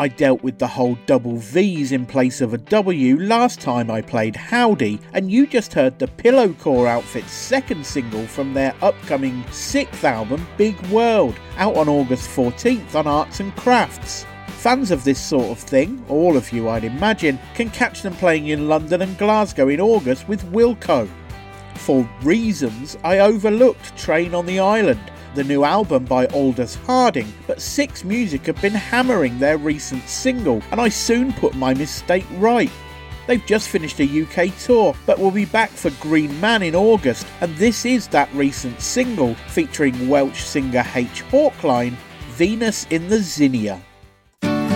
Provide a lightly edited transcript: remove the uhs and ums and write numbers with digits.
I dealt with the whole double V's in place of a W last time I played Howdy, and you just heard the Pillowcore outfit's second single from their upcoming 6th album, Big World, out on August 14th on Arts and Crafts. Fans of this sort of thing, all of you I'd imagine, can catch them playing in London and Glasgow in August with Wilco. For reasons, I overlooked Train on the Island, the new album by Aldous Harding, but Six Music have been hammering their recent single, and I soon put my mistake right. They've just finished a UK tour, but will be back for Green Man in August, and this is that recent single featuring Welsh singer H. Hawkline, Venus in the Zinnia.